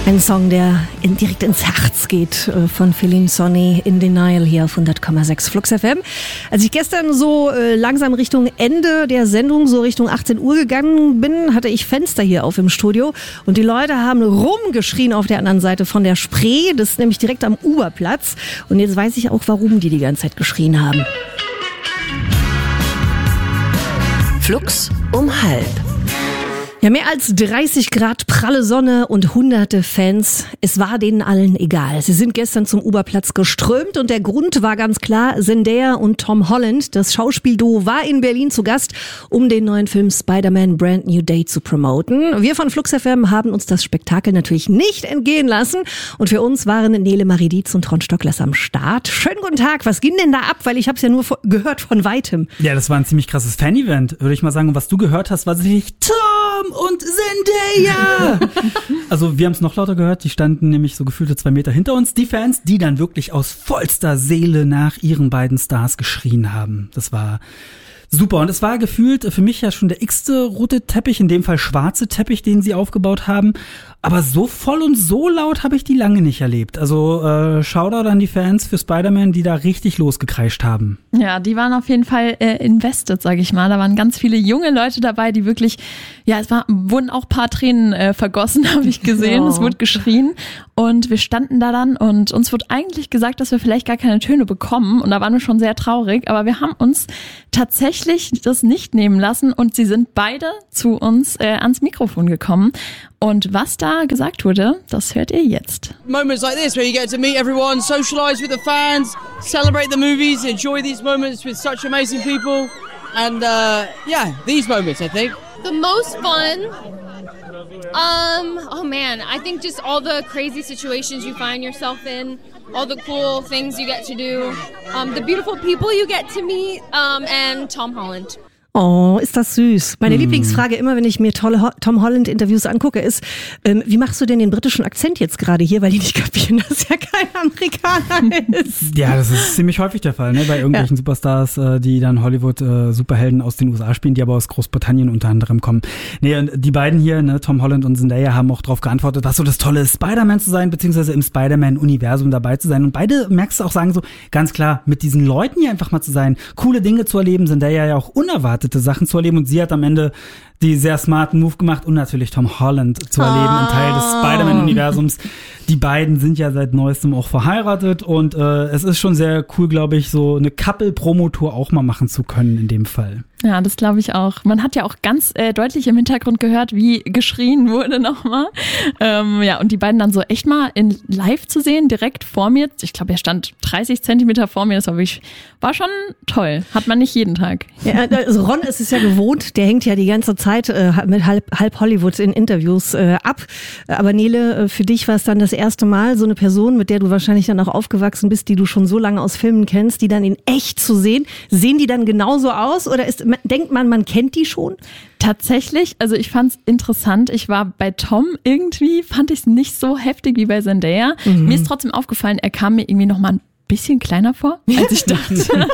Ein Song, der direkt ins Herz geht, von Feline Sonny, In Denial hier auf 100,6 Flux FM. Als ich gestern so langsam Richtung Ende der Sendung, so Richtung 18 Uhr gegangen bin, hatte ich Fenster hier auf im Studio und die Leute haben rumgeschrien auf der anderen Seite von der Spree, das ist nämlich direkt am Uberplatz. Und jetzt weiß ich auch, warum die ganze Zeit geschrien haben. Flux um 12:30. Ja, mehr als 30 Grad pralle Sonne und hunderte Fans. Es war denen allen egal. Sie sind gestern zum Uberplatz geströmt und der Grund war ganz klar. Zendaya und Tom Holland, das Schauspielduo, war in Berlin zu Gast, um den neuen Film Spider-Man Brand New Day zu promoten. Wir von Flux FM haben uns das Spektakel natürlich nicht entgehen lassen und für uns waren Nele Marie Dietz und Ron Stockless am Start. Schönen guten Tag, was ging denn da ab? Weil ich habe es ja nur gehört von Weitem. Ja, das war ein ziemlich krasses Fan-Event, würde ich mal sagen. Und was du gehört hast, war sicherlich Tom und Zendaya. Also wir haben es noch lauter gehört, die standen nämlich so gefühlte 2 Meter hinter uns. Die Fans, die dann wirklich aus vollster Seele nach ihren beiden Stars geschrien haben. Das war super. Und es war gefühlt für mich ja schon der x-te rote Teppich, in dem Fall schwarze Teppich, den sie aufgebaut haben. Aber so voll und so laut habe ich die lange nicht erlebt. Also Shoutout an die Fans für Spider-Man, die da richtig losgekreischt haben. Ja, die waren auf jeden Fall invested, sage ich mal. Da waren ganz viele junge Leute dabei, die wirklich, ja, wurden auch ein paar Tränen vergossen, habe ich gesehen. Oh. Es wurde geschrien und wir standen da dann und uns wurde eigentlich gesagt, dass wir vielleicht gar keine Töne bekommen und da waren wir schon sehr traurig. Aber wir haben uns tatsächlich das nicht nehmen lassen und sie sind beide zu uns ans Mikrofon gekommen. Und was da gesagt wurde, das hört ihr jetzt. Moments like this where you get to meet everyone, socialize with the fans, celebrate the movies, enjoy these moments with such amazing people. And these moments, I think. The most fun, oh man, I think just all the crazy situations you find yourself in, all the cool things you get to do, the beautiful people you get to meet, and Tom Holland. Oh, ist das süß. Meine Lieblingsfrage immer, wenn ich mir tolle Tom Holland-Interviews angucke, ist, wie machst du denn den britischen Akzent jetzt gerade hier, weil die nicht kapieren, dass er kein Amerikaner ist? Ja, das ist ziemlich häufig der Fall, ne? Bei irgendwelchen Superstars, die dann Hollywood-Superhelden aus den USA spielen, die aber aus Großbritannien unter anderem kommen. Nee, und die beiden hier, ne, Tom Holland und Zendaya, haben auch darauf geantwortet, was so das Tolle ist, Spider-Man zu sein, beziehungsweise im Spider-Man-Universum dabei zu sein. Und beide, merkst du auch, sagen so, ganz klar, mit diesen Leuten hier einfach mal zu sein, coole Dinge zu erleben, Zendaya ja auch unerwartete Sachen zu erleben und sie hat am Ende die sehr smarten Move gemacht und natürlich Tom Holland zu erleben, ein Teil des Spider-Man-Universums. Die beiden sind ja seit neuestem auch verheiratet und es ist schon sehr cool, glaube ich, so eine Couple-Promo-Tour auch mal machen zu können in dem Fall. Ja, das glaube ich auch. Man hat ja auch ganz deutlich im Hintergrund gehört, wie geschrien wurde nochmal. Ja, und die beiden dann so echt mal in live zu sehen, direkt vor mir. Ich glaube, er stand 30 Zentimeter vor mir. Das war schon toll. Hat man nicht jeden Tag. Ja, also Ron ist es ja gewohnt. Der hängt ja die ganze Zeit mit halb Hollywood in Interviews ab. Aber Nele, für dich war es dann das erste Mal, so eine Person, mit der du wahrscheinlich dann auch aufgewachsen bist, die du schon so lange aus Filmen kennst, die dann in echt zu sehen. Sehen die dann genauso aus oder denkt man kennt die schon? Tatsächlich, also ich fand's interessant. Ich war bei Tom irgendwie, fand ich es nicht so heftig wie bei Zendaya. Mir ist trotzdem aufgefallen, er kam mir irgendwie noch mal ein bisschen kleiner vor, als ich dachte.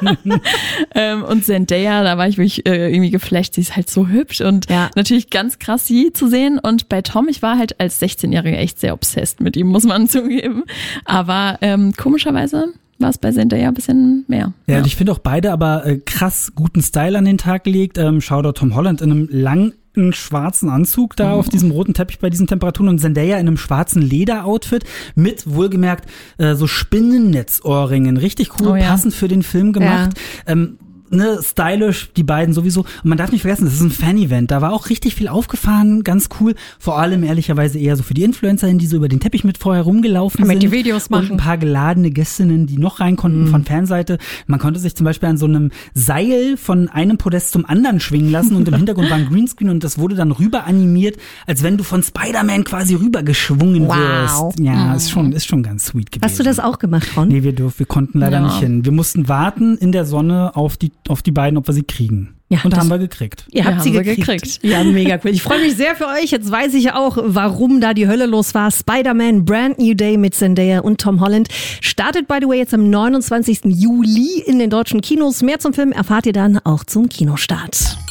Und Zendaya, da war ich wirklich irgendwie geflasht. Sie ist halt so hübsch und natürlich ganz krass, sie zu sehen. Und bei Tom, ich war halt als 16-Jährige echt sehr obsessed mit ihm, muss man zugeben. Aber komischerweise war es bei Zendaya ein bisschen mehr. Ja, und ich finde auch beide aber krass guten Style an den Tag gelegt. Shoutout Tom Holland in einem langen schwarzen Anzug da auf diesem roten Teppich bei diesen Temperaturen und Zendaya in einem schwarzen Lederoutfit mit, wohlgemerkt, so Spinnennetzohrringen. Richtig cool, passend für den Film gemacht. Ja. Stylisch, die beiden sowieso. Und man darf nicht vergessen, das ist ein Fan-Event. Da war auch richtig viel aufgefahren, ganz cool. Vor allem ehrlicherweise eher so für die Influencerinnen, die so über den Teppich mit vorher rumgelaufen sind. Die Videos machen. Und ein paar geladene Gästinnen, die noch rein konnten von Fanseite. Man konnte sich zum Beispiel an so einem Seil von einem Podest zum anderen schwingen lassen und im Hintergrund war ein Greenscreen und das wurde dann rüber animiert, als wenn du von Spider-Man quasi rüber geschwungen wirst. Ja, ist schon ganz sweet gewesen. Hast du das auch gemacht, Ron? Nee, wir konnten leider nicht hin. Wir mussten warten in der Sonne auf die beiden, ob wir sie kriegen. Ja, und haben wir gekriegt. Ihr habt sie gekriegt. Ja, mega cool. Ich freue mich sehr für euch. Jetzt weiß ich auch, warum da die Hölle los war. Spider-Man Brand New Day mit Zendaya und Tom Holland startet, by the way, jetzt am 29. Juli in den deutschen Kinos. Mehr zum Film erfahrt ihr dann auch zum Kinostart.